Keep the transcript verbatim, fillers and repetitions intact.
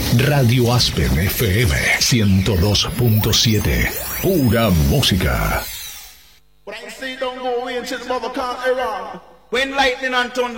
Radio Aspen F M ciento dos punto siete. Pura música. When I say don't go away until the mother can't error. When lightning and thunder